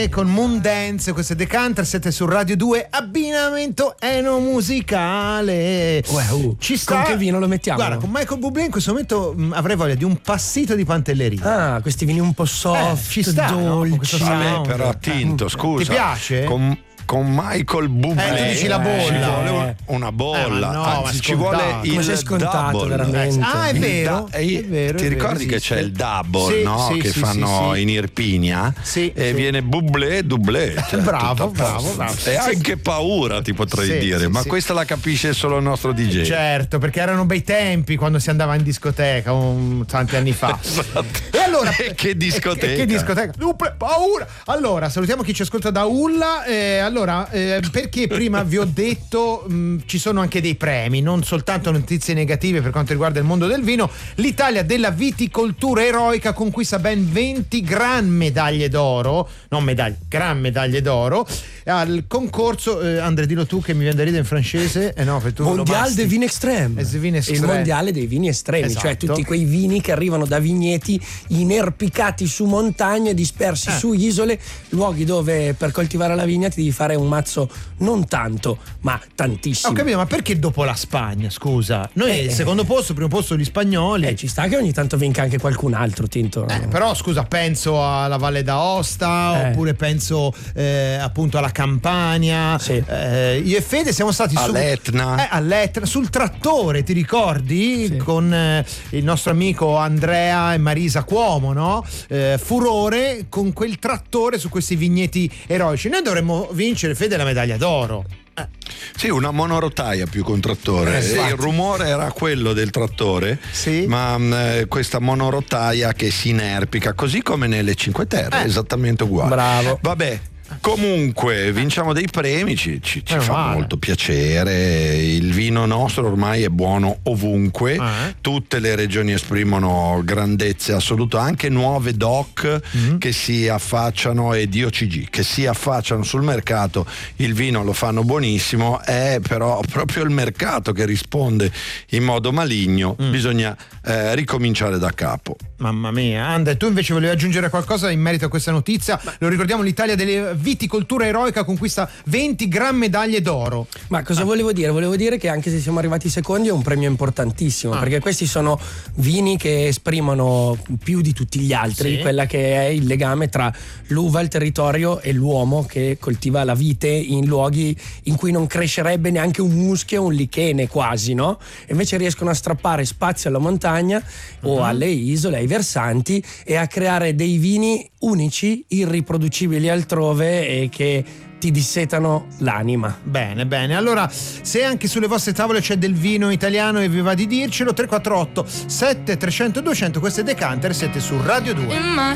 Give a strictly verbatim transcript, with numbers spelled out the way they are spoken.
Mane con Moon Dance, questo è Decanter, siete su Radio due, abbinamento enomusicale. Wow. Ci sta. Con che vino lo mettiamo? Guarda, con Michael Bublé in questo momento mh, avrei voglia di un passito di Pantelleria. Ah, questi vini un po' soft, eh, ci sta, dolci. No? Vabbè, però tinto, scusa. Ti piace? Con, con Michael Bublé Eh, tu dici la bolla. ci vuole un- Eh. una bolla, Eh, ma no, anzi ma ci scontato. vuole il Come sei scontato, double. veramente. Ah, è Il vero, da- e- è vero, ti è ricordi vero, che c'è esiste. il double, Sì, no? sì, che sì, fanno sì, sì. in Irpinia Sì, e sì. viene Bublé, Dublé, cioè, Bravo, tutto a posto. bravo, bravo. E Sì. anche paura ti potrei Sì, dire, sì, ma sì. questa la capisce solo il nostro D J. Certo, perché erano bei tempi quando si andava in discoteca un, tanti anni fa. Esatto. E allora E che discoteca. e- e che discoteca? Duple, paura. Allora, salutiamo chi ci ascolta da Ulla. Eh, allora, eh, perché prima vi ho detto mh, ci sono anche dei premi, non soltanto notizie negative per quanto riguarda il mondo del vino. L'Italia della viticoltura eroica conquista ben venti gran medaglie d'oro, non medaglie, gran medaglie d'oro al concorso. eh, Andre, dillo tu che mi viene da ridere in francese. Eh no, per tu lo Mondial basti. dei vini extreme. Es vini Il extreme. mondiale dei vini estremi, Esatto. cioè tutti quei vini che arrivano da vigneti inerpicati su montagne, dispersi Eh. su isole, luoghi dove per coltivare la vigna ti devi fare un mazzo non tanto, ma tantissimo. Ho capito, ma perché dopo la Spagna, scusa? Noi Eh, il secondo posto, primo posto gli spagnoli. Eh, ci sta che ogni tanto vinca anche qualcun altro, Tinto. Eh, però scusa, penso alla Valle d'Aosta, Eh. oppure penso eh, appunto alla Campania. Sì. Eh, io e Fede siamo stati su- All'Etna. eh, all'Etna, sul trattore, ti ricordi? Con eh, il nostro amico Andrea e Marisa Cuomo, no? Eh, furore con quel trattore su questi vigneti eroici. Noi dovremmo vincere, Fede, la medaglia d'oro. Sì, una monorotaia più che un trattore. Eh, E infatti. il rumore era quello del trattore, Sì. ma mh, questa monorotaia che si inerpica, così come nelle Cinque Terre, Eh. esattamente uguale. Bravo. Vabbè. Comunque vinciamo dei premi, ci, ci, ci Meno fa male. molto piacere. Il vino nostro ormai è buono ovunque, Eh. tutte le regioni esprimono grandezze assolute, anche nuove doc Mm-hmm. che si affacciano e D O C G che si affacciano sul mercato. Il vino lo fanno buonissimo, è però proprio il mercato che risponde in modo maligno. Mm. Bisogna eh, ricominciare da capo. Mamma mia, Andre, tu invece volevi aggiungere qualcosa in merito a questa notizia? Lo ricordiamo, l'Italia delle viticoltura eroica conquista venti gran medaglie d'oro. Ma cosa volevo dire? Volevo dire che anche se siamo arrivati secondi è un premio importantissimo, Ah. perché questi sono vini che esprimono più di tutti gli altri Sì. quella che è il legame tra l'uva, il territorio e l'uomo che coltiva la vite in luoghi in cui non crescerebbe neanche un muschio o un lichene quasi, no? E invece riescono a strappare spazio alla montagna o alle isole, ai versanti, e a creare dei vini unici, irriproducibili altrove e che ti dissetano l'anima. Bene, bene. Allora, se anche sulle vostre tavole c'è del vino italiano e vi va di dircelo, tre quattro otto sette tre zero zero due zero zero, questo è Decanter, siete su Radio due. In my